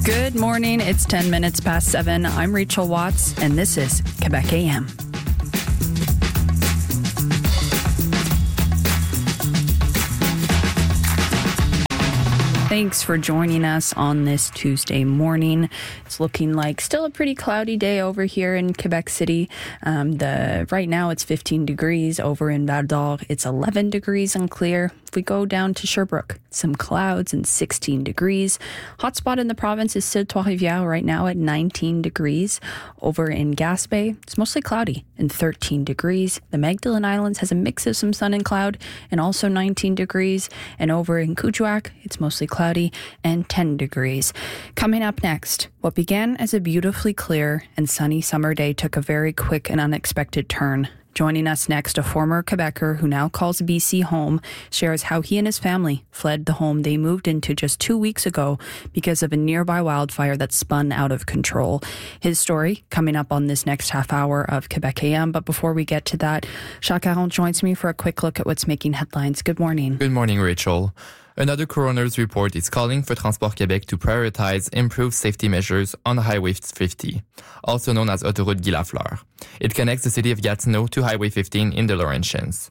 Good morning. It's 10 minutes past 7. I'm Rachel Watts, and this is Quebec AM. Thanks for joining us on this Tuesday morning. It's looking like still a pretty cloudy day over here in Quebec City. Right now it's 15 degrees. Over in Val d'Or, it's 11 degrees and clear. If we go down to Sherbrooke, some clouds and 16 degrees. Hotspot in the province is still Trois-Rivières right now at 19 degrees. Over in Gaspé, it's mostly cloudy and 13 degrees. The Magdalen Islands has a mix of some sun and cloud and also 19 degrees. And over in Kuujjuaq, it's mostly cloudy and 10 degrees. Coming up next, what began as a beautifully clear and sunny summer day took a very quick and unexpected turn. Joining us next, a former Quebecer who now calls BC home, shares how he and his family fled the home they moved into just 2 weeks ago because of a nearby wildfire that spun out of control. His story coming up on this next half hour of Quebec AM. But before we get to that, Jacques Caron joins me for a quick look at what's making headlines. Good morning. Good morning, Rachel. Another coroner's report is calling for Transport Québec to prioritize improved safety measures on Highway 50, also known as Autoroute Guy Lafleur. It connects the city of Gatineau to Highway 15 in the Laurentians.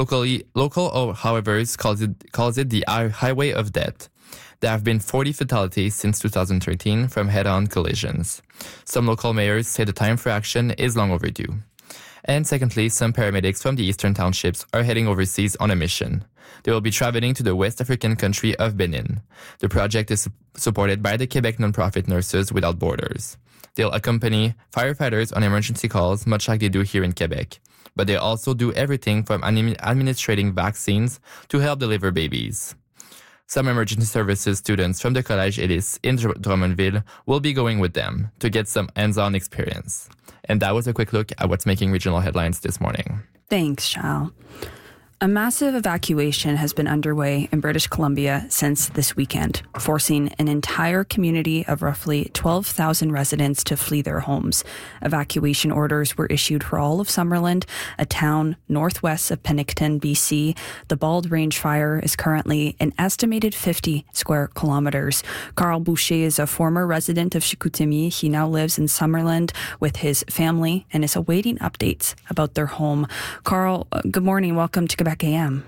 Local, however, calls it the highway of death. There have been 40 fatalities since 2013 from head-on collisions. Some local mayors say the time for action is long overdue. And secondly, some paramedics from the eastern townships are heading overseas on a mission. They will be traveling to the West African country of Benin. The project is supported by the Quebec nonprofit Nurses Without Borders. They'll accompany firefighters on emergency calls, much like they do here in Quebec. But they also do everything from administrating vaccines to help deliver babies. Some emergency services students from the Collège Élise in Drummondville will be going with them to get some hands-on experience. And that was a quick look at what's making regional headlines this morning. Thanks, Charles. A massive evacuation has been underway in British Columbia since this weekend, forcing an entire community of roughly 12,000 residents to flee their homes. Evacuation orders were issued for all of Summerland, a town northwest of Penticton, BC. The Bald Range fire is currently an estimated 50 square kilometers. Carl Boucher is a former resident of Chicoutimi. He now lives in Summerland with his family and is awaiting updates about their home. Carl, good morning. Welcome to Quebec AM.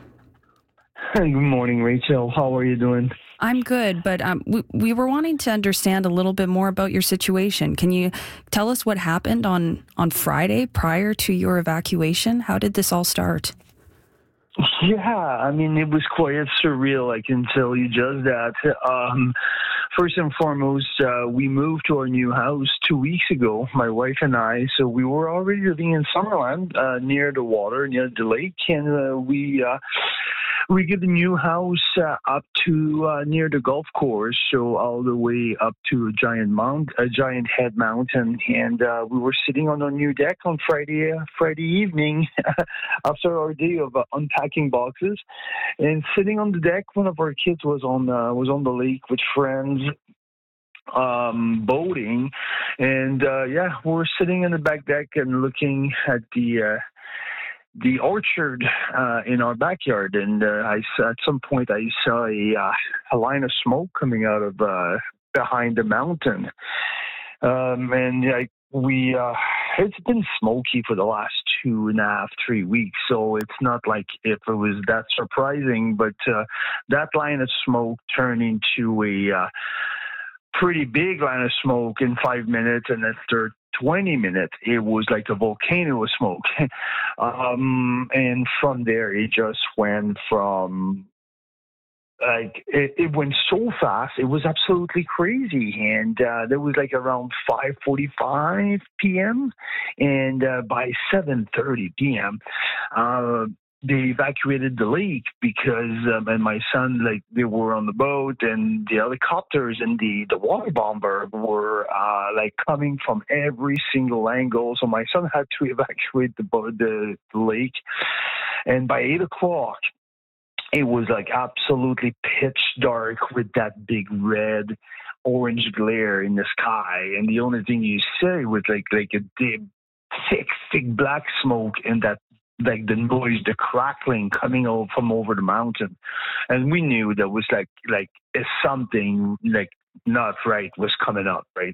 Good morning, Rachel. How are you doing? I'm good, but we were wanting to understand a little bit more about your situation. Can you tell us what happened on Friday prior to your evacuation? How did this all start? Yeah, I mean, it was quite surreal, I can tell you just that. First and foremost, we moved to our new house 2 weeks ago, my wife and I. So we were already living in Summerland, near the water, near the lake, and we get the new house up to near the golf course, so all the way up to a giant head mountain. And we were sitting on our new deck on Friday evening after our day of unpacking boxes. And sitting on the deck, one of our kids was on the lake with friends, boating. And we're sitting in the back deck and looking at the orchard in our backyard, and at some point I saw a line of smoke coming out of behind the mountain, it's been smoky for the last 2.5-3 weeks, so it's not like if it was that surprising, but that line of smoke turned into a pretty big line of smoke in 5 minutes, and after 20 minutes, it was like a volcano of smoke. And from there, it just went from, it went so fast. It was absolutely crazy. And there was like around 5:45 p.m. And by 7:30 p.m., they evacuated the lake because, and my son, they were on the boat, and the helicopters and the water bomber were coming from every single angle. So my son had to evacuate the lake. And by 8 o'clock, it was absolutely pitch dark with that big red, orange glare in the sky. And the only thing you see was like a deep, thick black smoke, and that the noise, the crackling coming from over the mountain. And we knew that was something not right was coming up, right?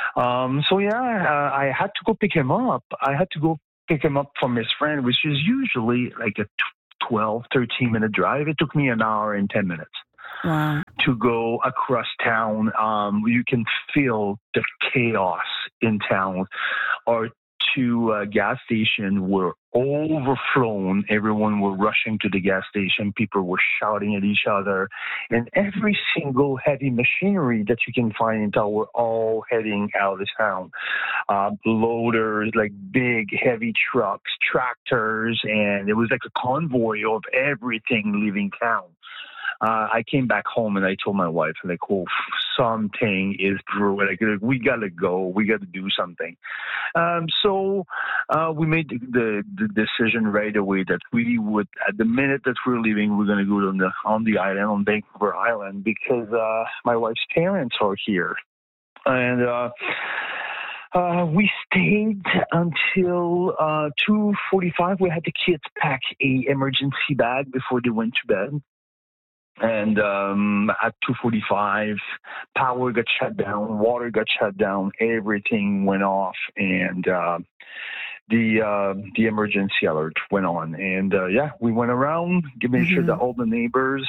I had to go pick him up. I had to go pick him up from his friend, which is usually like a 12, 13-minute drive. It took me an hour and 10 minutes. Wow. To go across town. You can feel the chaos in town. Our two gas stations were overflown. Everyone were rushing to the gas station. People were shouting at each other. And every single heavy machinery that you can find in town were all heading out of town. Loaders, like big, heavy trucks, tractors, and it was like a convoy of everything leaving town. I came back home and I told my wife, like, oh, something is brewing. Like, we got to go. We got to do something. So we made the decision right away that we would, at the minute that we're leaving, we're going to go on the island, on Vancouver Island, because my wife's parents are here. And we stayed until 2:45. We had the kids pack a emergency bag before they went to bed. And at 2:45, power got shut down, water got shut down, everything went off, and the emergency alert went on. And we went around, making sure that all the neighbors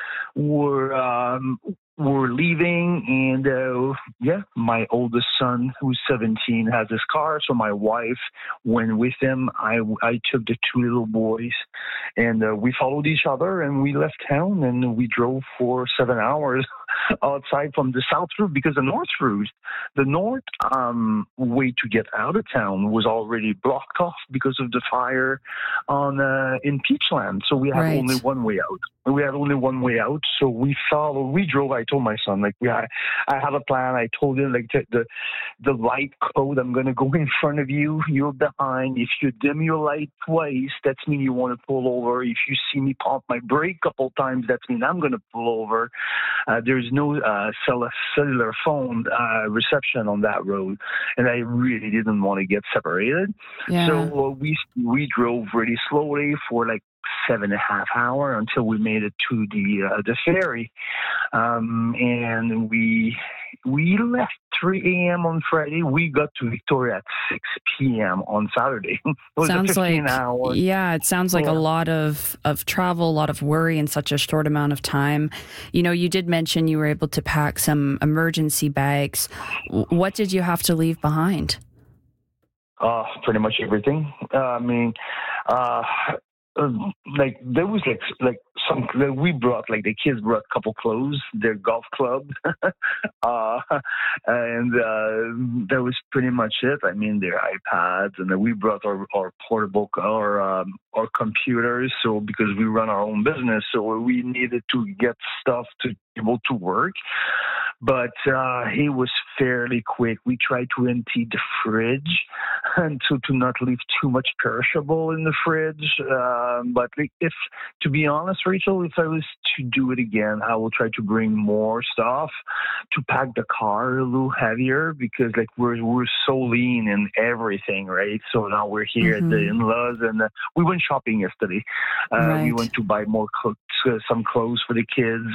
were leaving, and my oldest son, who's 17, has his car, so my wife went with him. I took the two little boys, and we followed each other, and we left town, and we drove for 7 hours outside from the south route, because the north way to get out of town was already blocked off because of the fire in Peachland. So we had only one way out. So we drove. I told my son, like, I have a plan. I told him, like, the light code, I'm going to go in front of you, you're behind. If you dim your light twice, that means you want to pull over. If you see me pump my brake a couple times, that means I'm going to pull over. There's no cellular phone reception on that road, and I really didn't want to get separated. Yeah. So we drove really slowly for like 7.5 hours until we made it to the ferry, and we left 3 a.m. on Friday. We got to Victoria at 6 p.m. on Saturday. It was sounds 15 hours. Yeah, it sounds like a lot of travel, a lot of worry in such a short amount of time. You know, you did mention you were able to pack some emergency bags. What did you have to leave behind? Pretty much everything. Like there was like some we brought, like the kids brought a couple clothes, their golf club, and that was pretty much it. I mean, their iPads, and then we brought our portable our computers. So because we run our own business, so we needed to get stuff to be able to work. But he was fairly quick. We tried to empty the fridge and to not leave too much perishable in the fridge. But if, to be honest, Rachel, if I was to do it again, I will try to bring more stuff to pack the car a little heavier, because like we're so lean in everything, right? So now we're here at the in-laws, and we went shopping yesterday. We went to buy more some clothes for the kids.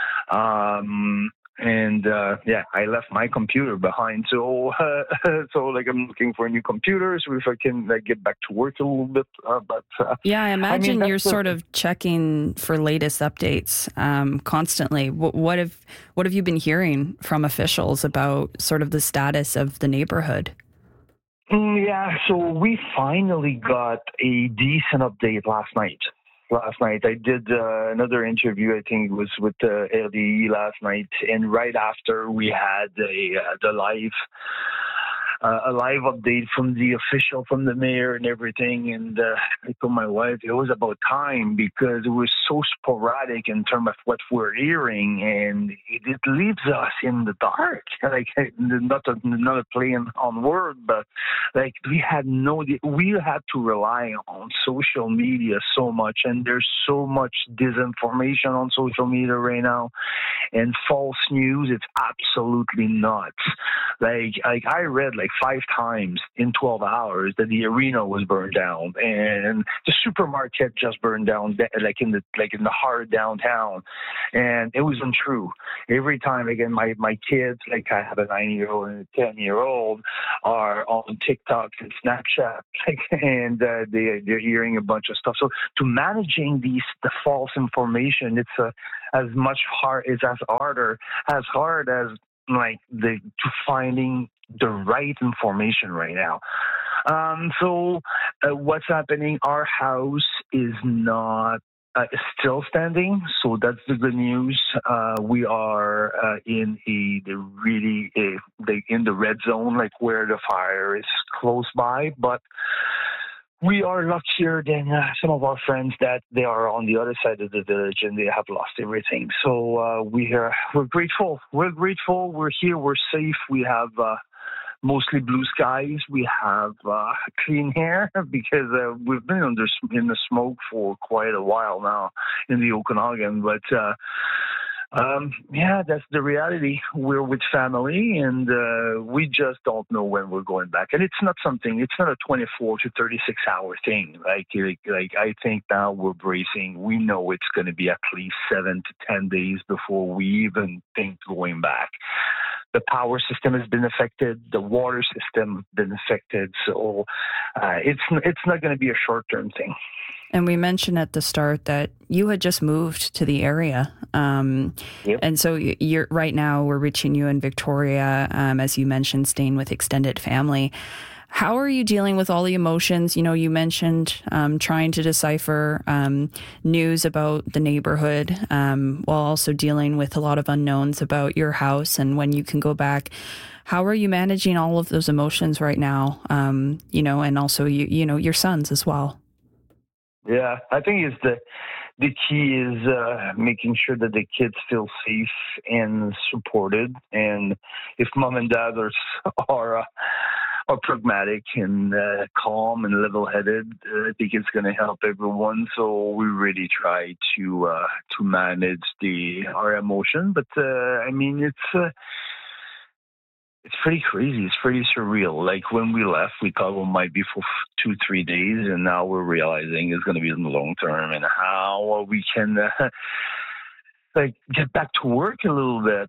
I left my computer behind. So like I'm looking for a new computer, so if I can like get back to work a little bit. I imagine you're sort of checking for latest updates constantly. What have you been hearing from officials about sort of the status of the neighborhood? So we finally got a decent update last night. I did another interview, I think it was with RDE last night, and right after we had a live update from the official, from the mayor and everything. And I told my wife it was about time, because it was so sporadic in terms of what we're hearing, and it leaves us in the dark. Like, not a play on word, but like we had to rely on social media so much, and there's so much disinformation on social media right now, and false news. It's absolutely nuts. Like I read like 5 times in 12 hours that the arena was burned down and the supermarket just burned down, like in the heart of downtown, and it was untrue. Every time, again, my kids, like I have a 9-year-old and a 10-year-old, are on TikTok and Snapchat, and they're hearing a bunch of stuff. So to managing the false information, it's as hard as like to finding the right information right now. So what's happening? Our house is not still standing, so that's the good news. We are in the red zone, like where the fire is close by, but we are luckier than some of our friends that they are on the other side of the village and they have lost everything. So we're grateful. We're grateful. We're here. We're safe. We have mostly blue skies. We have clean air because we've been in the smoke for quite a while now in the Okanagan. But that's the reality. We're with family, and we just don't know when we're going back. And it's not a 24 to 36 hour thing. Like I think now we're bracing. We know it's going to be at least 7 to 10 days before we even think going back. The power system has been affected. The water system has been affected. So it's not going to be a short-term thing. And we mentioned at the start that you had just moved to the area. Yep. And so you're right now we're reaching you in Victoria, as you mentioned, staying with extended family. How are you dealing with all the emotions? You know, you mentioned trying to decipher news about the neighborhood while also dealing with a lot of unknowns about your house and when you can go back. How are you managing all of those emotions right now? And also your sons as well. Yeah, I think the key is making sure that the kids feel safe and supported. And if mom and dad are pragmatic and calm and level-headed, I think it's going to help everyone. So we really try to manage our emotion. But it's pretty crazy. It's pretty surreal. Like when we left, we thought it might be for 2-3 days, and now we're realizing it's going to be in the long term, and how we can get back to work a little bit,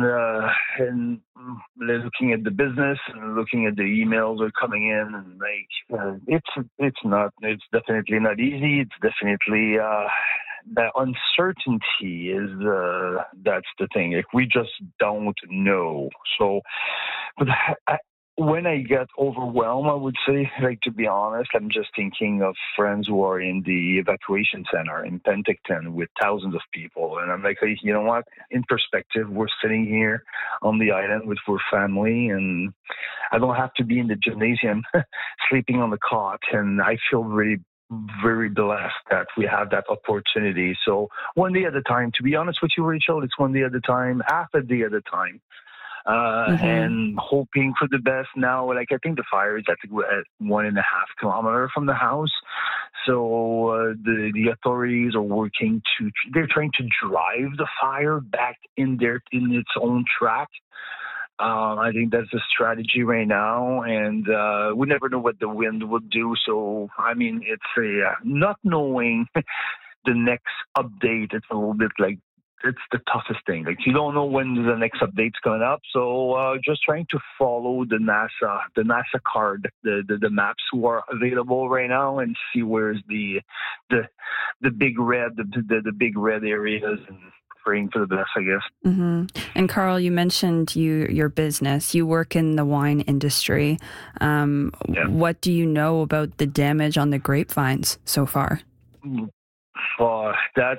and looking at the business and looking at the emails that are coming in, and it's definitely not easy. It's definitely the uncertainty is that's the thing. Like we just don't know. So, but when I get overwhelmed, I would say, like, to be honest, I'm just thinking of friends who are in the evacuation center in Penticton with thousands of people. And I'm like, hey, you know what? In perspective, we're sitting here on the island with our family, and I don't have to be in the gymnasium sleeping on the cot. And I feel really very blessed that we have that opportunity. So one day at a time, to be honest with you, Rachel, it's one day at a time, half a day at a time. And hoping for the best now. Like, I think the fire is at 1.5 kilometers from the house. So the authorities are they're trying to drive the fire back in its own track. I think that's the strategy right now, and we never know what the wind will do. So, I mean, it's not knowing the next update. It's a little bit like, it's the toughest thing. Like, you don't know when the next update's coming up. So just trying to follow the NASA card, the maps who are available right now, and see where's the big red, the big red areas, and praying for the best, I guess. Mm-hmm. And Carl, you mentioned your business. You work in the wine industry. What do you know about the damage on the grapevines so far? That's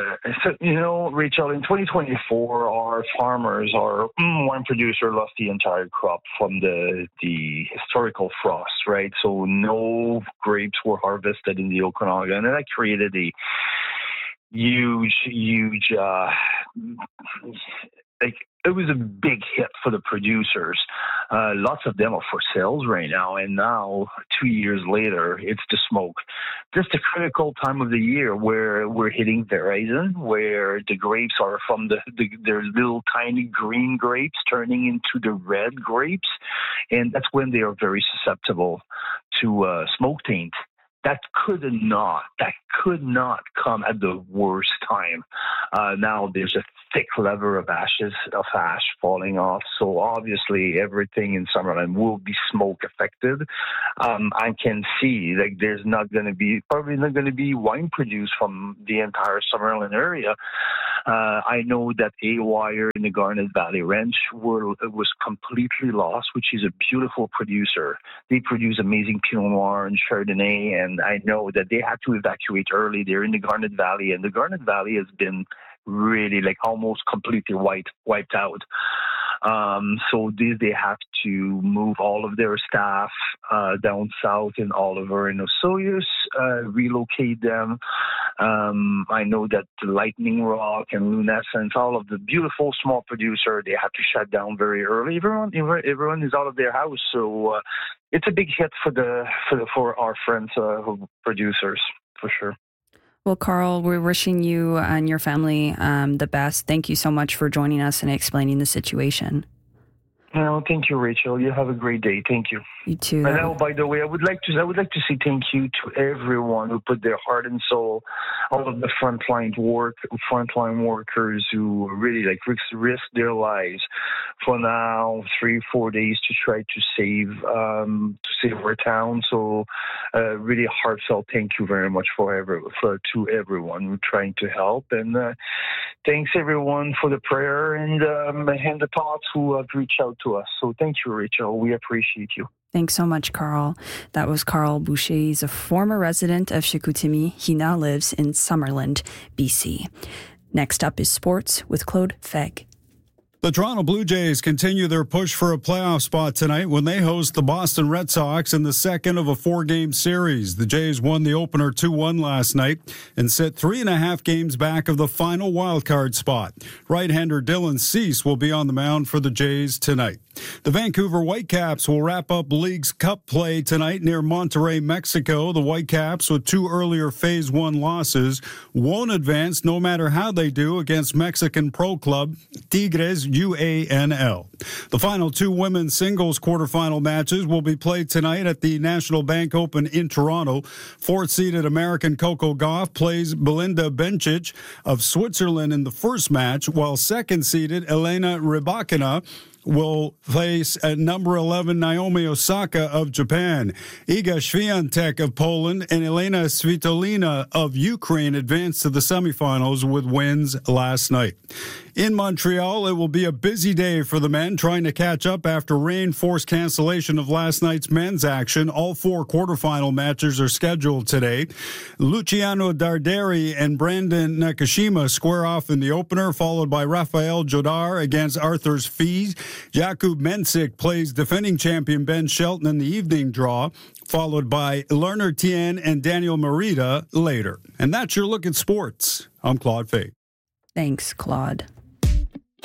Rachel, in 2024, our wine producer lost the entire crop from the historical frost, right? So no grapes were harvested in the Okanagan, and that created a huge it was a big hit for the producers. Lots of them are for sales right now, and now 2 years later, it's the smoke. Just a critical time of the year where we're hitting veraison, where the grapes are from their little tiny green grapes turning into the red grapes, and that's when they are very susceptible to smoke taint. That could not come at the worst time. Now there's a thick layer of ash falling off. So obviously everything in Summerlin will be smoke affected. I can see like there's probably not going to be wine produced from the entire Summerlin area. I know that A-Wire in the Garnet Valley Ranch was completely lost, which is a beautiful producer. They produce amazing Pinot Noir and Chardonnay, and I know that they had to evacuate early. They're in the Garnet Valley, and the Garnet Valley has been really like almost completely wiped out. So they have to move all of their staff down south in Oliver and Osoyoos, relocate them. I know that the Lightning Rock and Lunescence, all of the beautiful small producers, they have to shut down very early. Everyone is out of their house, so it's a big hit for our friends who producers for sure. Well, Carl, we're wishing you and your family the best. Thank you so much for joining us and explaining the situation. No, thank you, Rachel. You have a great day. Thank you. You too. And now, by the way, I would like to say thank you to everyone who put their heart and soul, all of the frontline workers who really risk their lives for now 3-4 days to try to save our town. So, really heartfelt thank you very much to everyone who's trying to help, and thanks everyone for the prayer and the thoughts who have reached out to us. So thank you, Rachel. We appreciate you. Thanks so much, Carl. That was Carl Boucher. He's a former resident of Chicoutimi. He now lives in Summerland, BC. Next up is sports with Claude Feg. The Toronto Blue Jays continue their push for a playoff spot tonight when they host the Boston Red Sox in the second of a 4-game series. The Jays won the opener 2-1 last night and sit 3.5 games back of the final wildcard spot. Right-hander Dylan Cease will be on the mound for the Jays tonight. The Vancouver Whitecaps will wrap up League's Cup play tonight near Monterrey, Mexico. The Whitecaps, with 2 earlier Phase 1 losses, won't advance no matter how they do against Mexican pro club Tigres UANL. The final 2 women's singles quarterfinal matches will be played tonight at the National Bank Open in Toronto. 4th-seeded American Coco Gauff plays Belinda Bencic of Switzerland in the first match, while 2nd-seeded Elena Rybakina will face at number 11 Naomi Osaka of Japan. Iga Swiatek of Poland and Elena Svitolina of Ukraine advanced to the semifinals with wins last night. In Montreal, it will be a busy day for the men trying to catch up after rain forced cancellation of last night's men's action. All 4 quarterfinal matches are scheduled today. Luciano Darderi and Brandon Nakashima square off in the opener, followed by Rafael Jodar against Arthur's Fees. Jakub Mensik plays defending champion Ben Shelton in the evening draw, followed by Lerner Tien and Daniel Merida later. And that's your look at sports. I'm Claude Fay. Thanks, Claude.